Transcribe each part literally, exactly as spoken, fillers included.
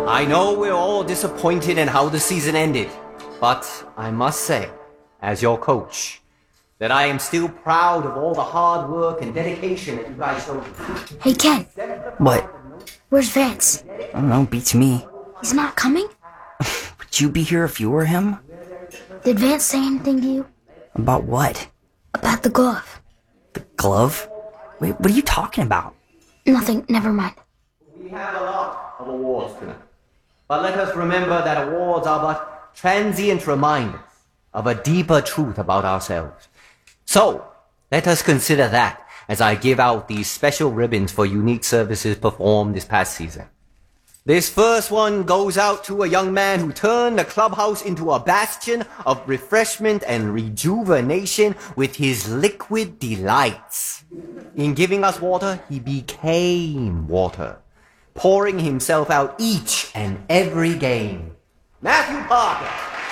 I know we're all disappointed in how the season ended, but I must say, as your coach, that I am still proud of all the hard work and dedication that you guys showed. Hey, Ken. What? Where's Vance? I don't know, beats me. He's not coming? Would you be here if you were him? Did Vance say anything to you? About what? About the glove. The glove? Wait, what are you talking about? Nothing, never mind. We have a lot of awards tonight, but let us remember that awards are but transient reminders of a deeper truth about ourselves. So, let us consider that as I give out these special ribbons for unique services performed this past season. This first one goes out to a young man who turned the clubhouse into a bastion of refreshment and rejuvenation with his liquid delights. In giving us water, he became water, pouring himself out each and every game. Matthew Parker.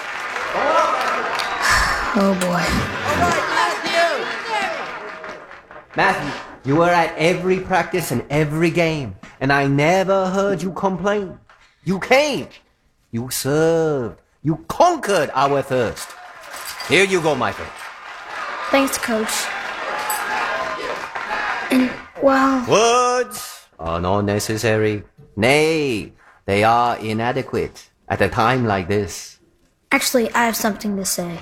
Oh boy. Matthew, you were at every practice and every game, and I never heard you complain. You came, you served, you conquered our thirst. Here you go, my friend. Thanks, Coach. And, well... Words are not necessary. Nay, they are inadequate at a time like this. Actually, I have something to say.